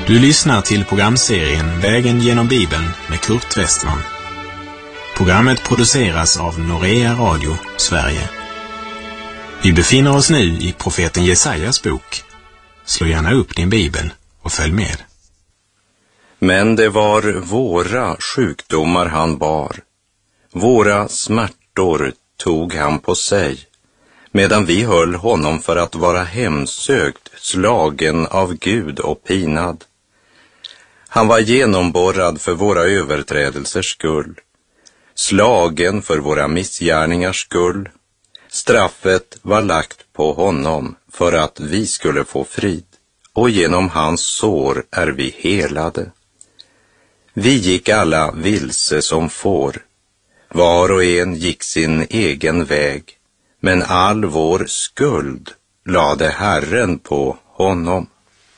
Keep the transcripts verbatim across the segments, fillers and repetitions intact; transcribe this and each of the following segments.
Du lyssnar till programserien Vägen genom Bibeln med Kurt Westman. Programmet produceras av Norea Radio, Sverige. Vi befinner oss nu i profeten Jesajas bok. Slå gärna upp din bibel och följ med. Men det var våra sjukdomar han bar. Våra smärtor tog han på sig, medan vi höll honom för att vara hemsökt, slagen av Gud och pinad. Han var genomborrad för våra överträdelsers skull, slagen för våra missgärningars skull. Straffet var lagt på honom för att vi skulle få frid, och genom hans sår är vi helade. Vi gick alla vilse som får, var och en gick sin egen väg, men all vår skuld lade Herren på honom.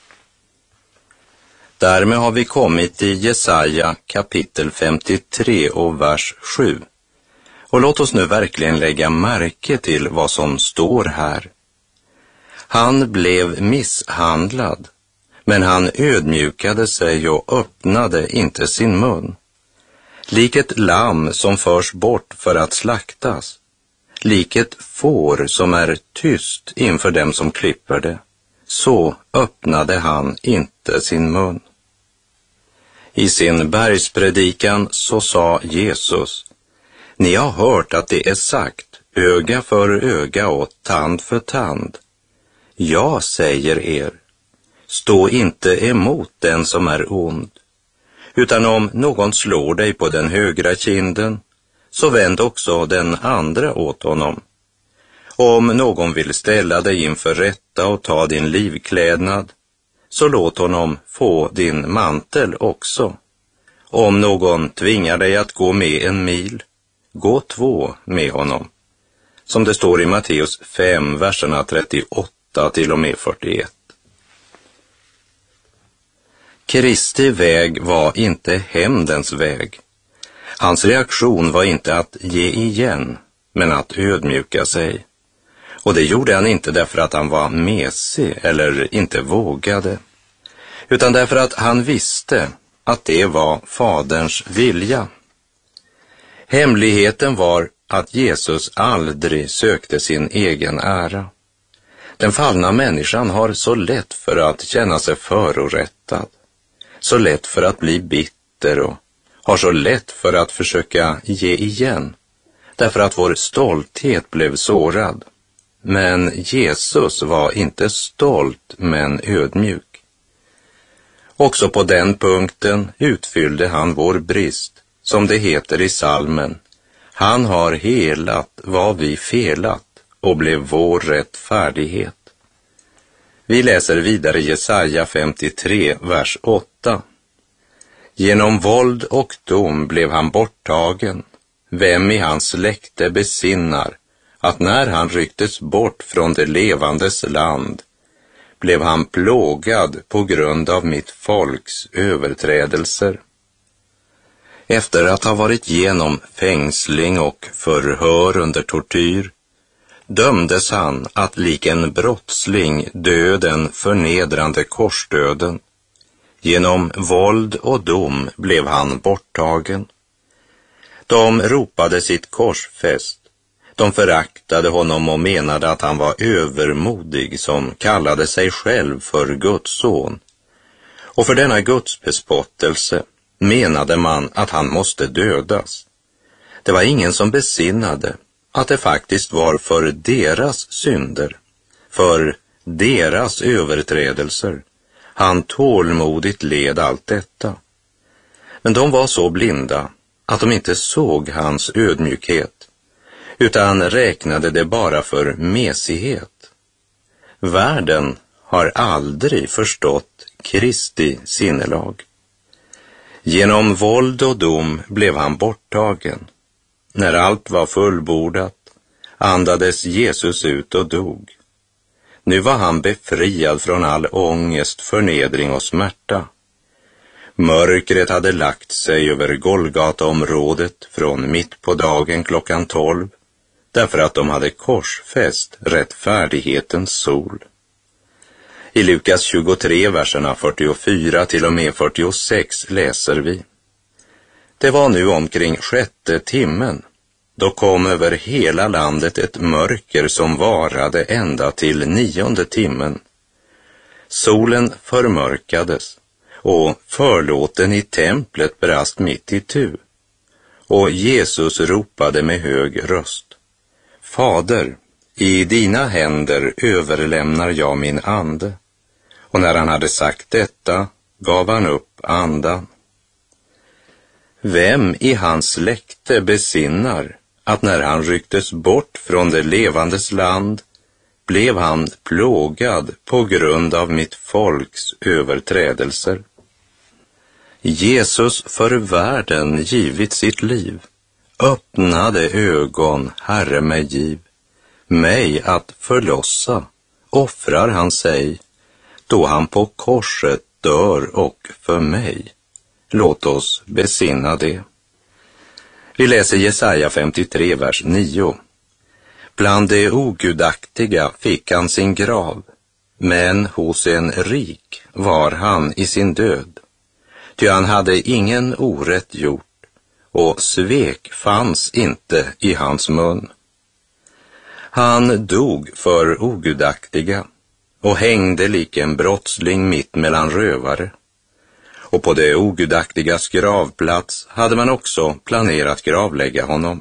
Därmed har vi kommit till Jesaja kapitel femtiotre och vers sju. Och låt oss nu verkligen lägga märke till vad som står här. Han blev misshandlad, men han ödmjukade sig och öppnade inte sin mun. Lik ett lamm som förs bort för att slaktas, lik ett får som är tyst inför dem som klipper det, så öppnade han inte sin mun. I sin bergspredikan så sa Jesus: ni har hört att det är sagt, öga för öga och tand för tand. Jag säger er, stå inte emot den som är ond, utan om någon slår dig på den högra kinden, så vänd också den andra åt honom. Om någon vill ställa dig inför rätta och ta din livklädnad, så låt honom få din mantel också. Om någon tvingar dig att gå med en mil, gå två med honom. Som det står i Matteus fem, verserna trettioåtta till och med fyrtioett. Kristi väg var inte hämndens väg. Hans reaktion var inte att ge igen, men att ödmjuka sig. Och det gjorde han inte därför att han var mesig eller inte vågade, utan därför att han visste att det var Faderns vilja. Hemligheten var att Jesus aldrig sökte sin egen ära. Den fallna människan har så lätt för att känna sig förorättad, så lätt för att bli bitter och har så lätt för att försöka ge igen, därför att vår stolthet blev sårad. Men Jesus var inte stolt, men ödmjuk. Också på den punkten utfyllde han vår brist, som det heter i salmen. Han har helat vad vi felat och blev vår rättfärdighet. Vi läser vidare Jesaja femtiotre, vers åtta. Genom våld och dom blev han borttagen. Vem i hans släkte besinnar att när han rycktes bort från det levandes land, blev han plågad på grund av mitt folks överträdelser. Efter att ha varit genom fängsling och förhör under tortyr, dömdes han att lik en brottsling dö den förnedrande korsdöden. Genom våld och dom blev han borttagen. De ropade sitt korsfäst. De föraktade honom och menade att han var övermodig som kallade sig själv för Guds son. Och för denna Guds bespottelse menade man att han måste dödas. Det var ingen som besinnade att det faktiskt var för deras synder, för deras överträdelser, han tålmodigt led allt detta. Men de var så blinda att de inte såg hans ödmjukhet, utan räknade det bara för mesighet. Världen har aldrig förstått Kristi sinnelag. Genom våld och dom blev han borttagen. När allt var fullbordat andades Jesus ut och dog. Nu var han befriad från all ångest, förnedring och smärta. Mörkret hade lagt sig över Golgata-området från mitt på dagen klockan tolv, därför att de hade korsfäst rättfärdighetens sol. I Lukas tjugotre, verserna fyrtiofyra till och med fyrtiosex läser vi: Det var nu omkring sjätte timmen. Då kom över hela landet ett mörker som varade ända till nionde timmen. Solen förmörkades och förlåten i templet brast mitt i tu. Och Jesus ropade med hög röst: Fader, i dina händer överlämnar jag min ande. Och när han hade sagt detta gav han upp andan. Vem i hans släkte besinnar att när han rycktes bort från det levandes land blev han plågad på grund av mitt folks överträdelser? Jesus för världen givit sitt liv, öppnade ögon, Herre mig giv. Mig att förlossa offrar han sig, då han på korset dör och för mig. Låt oss besinna det. Vi läser Jesaja femtiotre, vers nio. Bland de ogudaktiga fick han sin grav, men hos en rik var han i sin död. Ty han hade ingen orätt gjort, och svek fanns inte i hans mun. Han dog för ogudaktiga och hängde lik en brottsling mitt mellan rövare. Och på det ogudaktigas gravplats hade man också planerat gravlägga honom.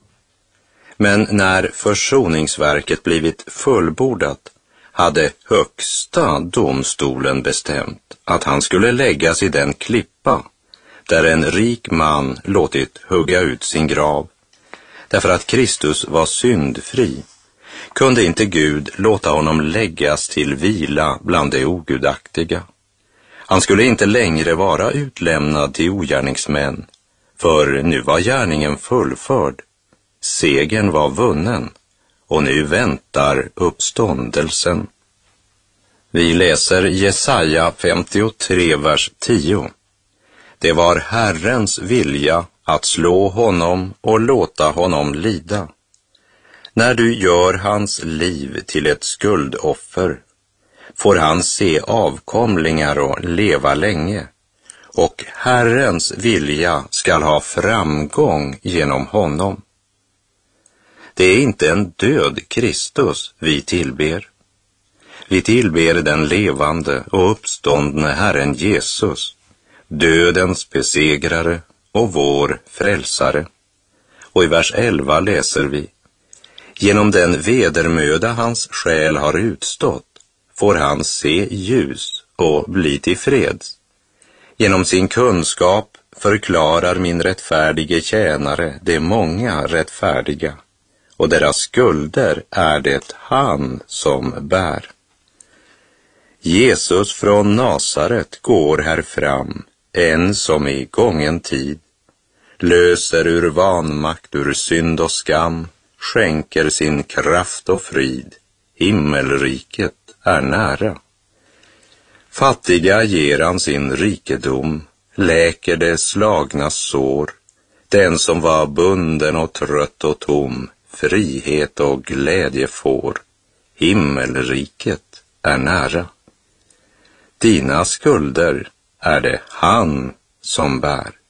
Men när försoningsverket blivit fullbordat hade högsta domstolen bestämt att han skulle läggas i den klippa där en rik man låtit hugga ut sin grav. Därför att Kristus var syndfri kunde inte Gud låta honom läggas till vila bland de ogudaktiga. Han skulle inte längre vara utlämnad till ogärningsmän, för nu var gärningen fullförd. Segern var vunnen, och nu väntar uppståndelsen. Vi läser Jesaja femtiotre, vers tio. Det var Herrens vilja att slå honom och låta honom lida. När du gör hans liv till ett skuldoffer får han se avkomlingar och leva länge, och Herrens vilja skall ha framgång genom honom. Det är inte en död Kristus vi tillber. Vi tillber den levande och uppståndne Herren Jesus, dödens besegrare och vår frälsare. Och i vers elva läser vi: Genom den vedermöda hans själ har utstått får han se ljus och bli tillfreds. Genom sin kunskap förklarar min rättfärdige tjänare de många rättfärdiga, och deras skulder är det han som bär. Jesus från Nasaret går här fram, en som i gången tid löser ur vanmakt, ur synd och skam, skänker sin kraft och frid. Himmelriket är nära. Fattiga ger han sin rikedom, läker det slagna sår. Den som var bunden och trött och tom, frihet och glädje får. Himmelriket är nära. Dina skulder är det han som bär.